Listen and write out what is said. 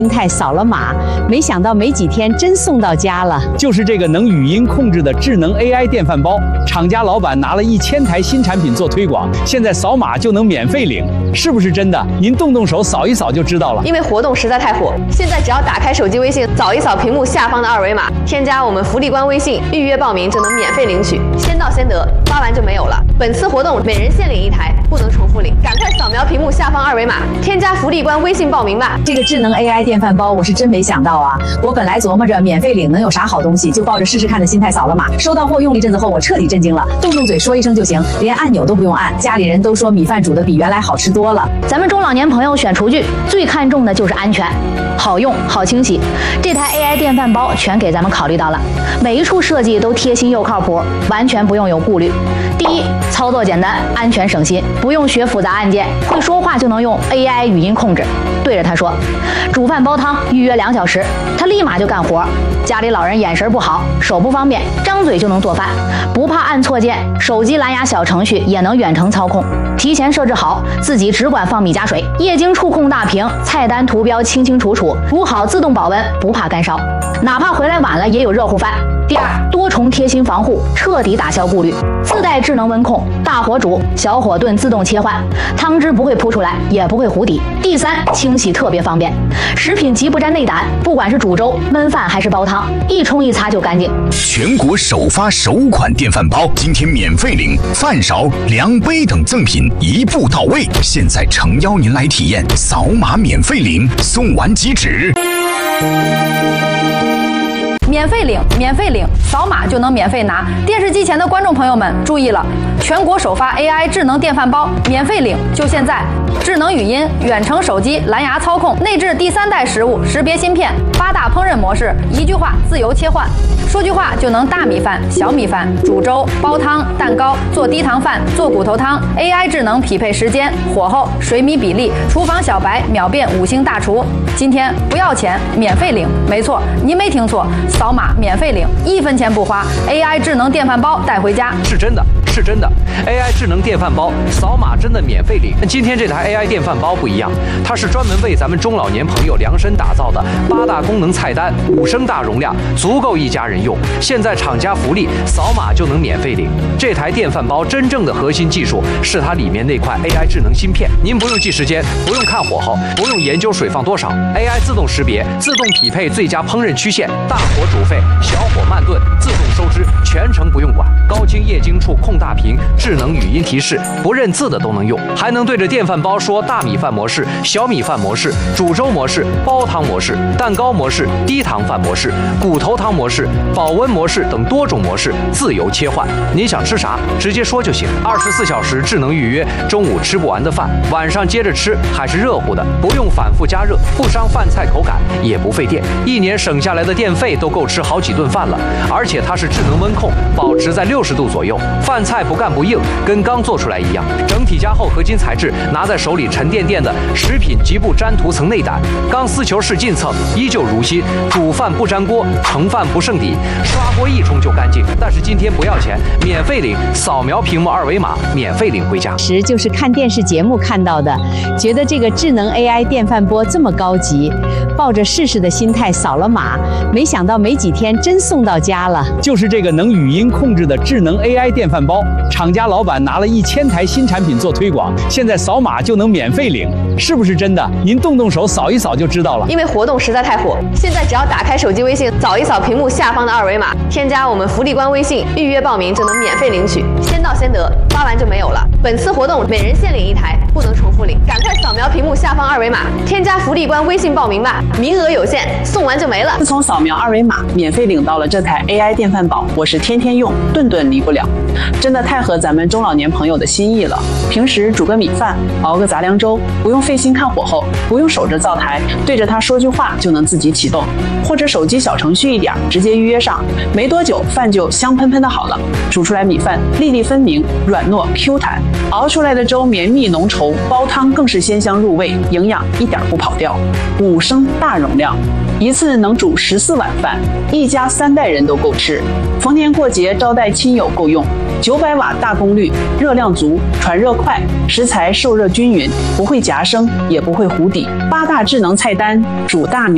心态扫了码，没想到没几天真送到家了。 就是这个能语音控制的智能 AI 电饭煲，厂家老板拿了1000台新产品做推广，现在扫码就能免费领，是不是真的？您动动手扫一扫就知道了。 因为活动实在太火，现在只要打开手机微信，扫一扫屏幕下方的二维码，添加我们福利官微信预约报名就能免费领取，先到先得，发完就没有了。本次活动每人限领1台，不能重复领，赶快扫描屏幕下方二维码，添加福利官微信报名吧。 这个智能 AI 电饭煲我是真没想到啊！我本来琢磨着免费领能有啥好东西，就抱着试试看的心态扫了码。收到货用了一阵子后，我彻底震惊了，动动嘴说一声就行，连按钮都不用按。家里人都说米饭煮的比原来好吃多了。 咱们中老年朋友选厨具最看重的就是安全，好用好清洗。这台 AI 电饭煲全给咱们考虑到了，每一处设计都贴心又靠谱，完全不用有顾虑。第一，操作简单，安全省心，不用学复杂按键，会说话就能用 AI 语音控制，对着它说煮饭煲汤预约2小时，它立马就干活。家里老人眼神不好，手不方便，张嘴就能做饭，不怕按错键，手机蓝牙小程序也能远程操控，提前设置好，自己只管放米加水，液晶触控大屏，菜单图标清清楚楚，煮好自动保温，不怕干烧，哪怕回来晚了也有热乎饭。第二，多重贴心防护，彻底打消顾虑，自带智能温控，大火煮，小火炖自动切换，汤汁不会扑出来，也不会糊底。第三，清洗特别方便，食品极不沾内胆，不管是煮粥、焖饭还是煲汤，一冲一擦就干净。 全国首发首款电饭煲，今天免费领饭勺、量杯等赠品一步到位。现在诚邀您来体验，扫码免费领，送完即止。 免费领，免费领，扫码就能免费拿。电视机前的观众朋友们注意了，全国首发 AI 智能电饭煲，免费领就现在！智能语音、远程手机、蓝牙操控，内置第3代食物识别芯片，8大烹饪模式，一句话自由切换，说句话就能大米饭、小米饭、煮粥、煲汤、蛋糕、做低糖饭、做骨头汤。AI 智能匹配时间、火候、水米比例，厨房小白秒变5星大厨。今天不要钱，免费领，没错，您没听错。扫码免费领，1分钱不花 ，AI 智能电饭煲带回家。 是真的，是真的 ，AI 智能电饭煲扫码真的免费领。今天这台 AI 电饭煲不一样，它是专门为咱们中老年朋友量身打造的，8大功能菜单，5升大容量，足够一家人用。现在厂家福利，扫码就能免费领。这台电饭煲真正的核心技术是它里面那块 AI 智能芯片，您不用记时间，不用看火候，不用研究水放多少 ，AI 自动识别，自动匹配最佳烹饪曲线，大火煮沸，小火慢炖，自动收汁，全程不用管。高清液晶触控大屏，智能语音提示，不认字的都能用，还能对着电饭煲说大米饭模式、小米饭模式、煮粥模式、煲汤模式、蛋糕模式、低糖饭模式、骨头汤模式、保温模式等多种模式自由切换。您想吃啥，直接说就行。24小时智能预约，中午吃不完的饭，晚上接着吃还是热乎的，不用反复加热，不伤饭菜口感，也不费电，1年省下来的电费都够吃好几顿饭了。而且它是智能温控，保持在60度左右，饭菜不干不硬，跟刚做出来一样。整体加厚合金材质，拿在手里沉甸甸的，食品极不沾涂层内胆，钢丝球式进蹭，依旧如新。煮饭不粘锅，盛饭不剩底，刷锅一冲就干净。但是今天不要钱，免费领，扫描屏幕二维码，免费领回家。 时就是看电视节目看到的，觉得这个智能 AI 电饭煲这么高级，抱着试试的心态扫了码，没想到没几天真送到家了。 就是这个能语音控制的智能 AI 电饭煲，厂家老板拿了1000台新产品做推广，现在扫码就能免费领，是不是真的？您动动手扫一扫就知道了。 因为活动实在太火，现在只要打开手机微信，扫一扫屏幕下方的二维码，添加我们福利官微信预约报名就能免费领取，先到先得，发完就没有了。本次活动每人限领1台，不能重复领，赶快扫描屏幕下方二维码，添加福利官微信报名吧，名额有限，送完就没了。 自从扫描二维码，免费领到了这台 AI 电饭煲，我是天天用，顿顿离不了，真的太合咱们中老年朋友的心意了。平时煮个米饭，熬个杂粮粥，不用费心看火候，不用守着灶台，对着它说句话就能自己启动，或者手机小程序一点，直接预约上，没多久饭就香喷喷的好了。煮出来米饭粒粒分明，软糯 Q 弹，熬出来的粥绵密浓稠，煲汤更是鲜香入味，营养一点不跑掉。5升大容量，一次能煮14碗饭，一家3代人都够吃。逢年过节招待亲友够用。900瓦大功率，热量足，传热快，食材受热均匀，不会夹生，也不会糊底。8大智能菜单，煮大米。